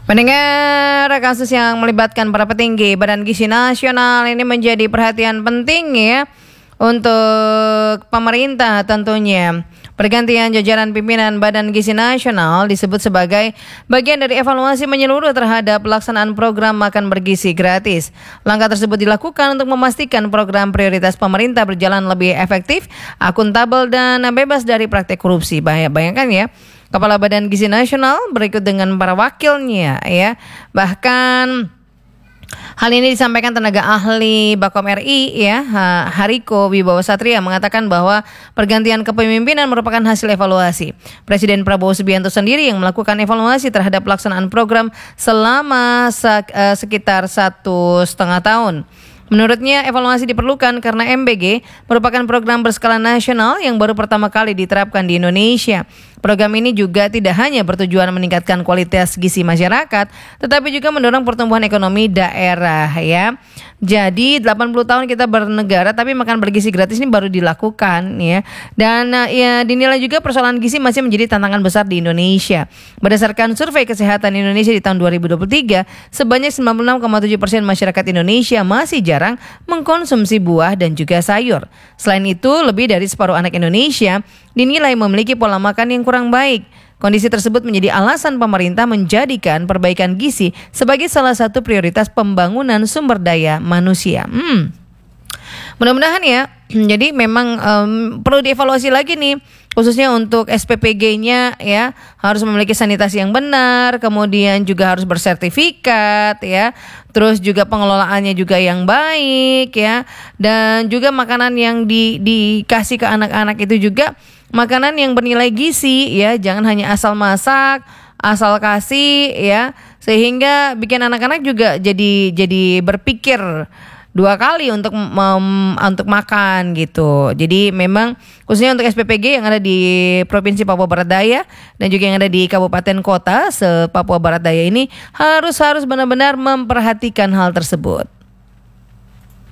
Pendengar, kasus yang melibatkan para petinggi Badan Gizi Nasional ini menjadi perhatian penting ya untuk pemerintah tentunya. Pergantian jajaran pimpinan Badan Gizi Nasional disebut sebagai bagian dari evaluasi menyeluruh terhadap pelaksanaan program makan bergizi gratis. Langkah tersebut dilakukan untuk memastikan program prioritas pemerintah berjalan lebih efektif, akuntabel, dan bebas dari praktek korupsi. Bayangkan ya, Kepala Badan Gizi Nasional berikut dengan para wakilnya ya. Bahkan hal ini disampaikan tenaga ahli Bakom RI ya, Hariko Wibowo Satria mengatakan bahwa pergantian kepemimpinan merupakan hasil evaluasi. Presiden Prabowo Subianto sendiri yang melakukan evaluasi terhadap pelaksanaan program selama sekitar 1,5 tahun. Menurutnya evaluasi diperlukan karena MBG merupakan program berskala nasional yang baru pertama kali diterapkan di Indonesia. Program ini juga tidak hanya bertujuan meningkatkan kualitas gizi masyarakat, tetapi juga mendorong pertumbuhan ekonomi daerah ya. Jadi 80 tahun kita bernegara tapi makan bergizi gratis ini baru dilakukan ya. Dan ya dinilai juga persoalan gizi masih menjadi tantangan besar di Indonesia. Berdasarkan survei kesehatan Indonesia di tahun 2023, sebanyak 96,7% masyarakat Indonesia masih jarang mengkonsumsi buah dan juga sayur. Selain itu, lebih dari separuh anak Indonesia dinilai memiliki pola makan yang kurang baik. Kondisi tersebut menjadi alasan pemerintah menjadikan perbaikan gizi sebagai salah satu prioritas pembangunan sumber daya manusia. Mudah-mudahan ya, jadi memang perlu dievaluasi lagi nih, khususnya untuk SPPG-nya ya, harus memiliki sanitasi yang benar, kemudian juga harus bersertifikat ya, terus juga pengelolaannya juga yang baik ya, dan juga makanan yang dikasih ke anak-anak itu juga makanan yang bernilai gizi ya, jangan hanya asal masak, asal kasih ya, sehingga bikin anak-anak juga jadi berpikir dua kali untuk makan gitu. Jadi memang khususnya untuk SPPG yang ada di Provinsi Papua Barat Daya dan juga yang ada di kabupaten kota se-Papua Barat Daya ini harus benar-benar memperhatikan hal tersebut.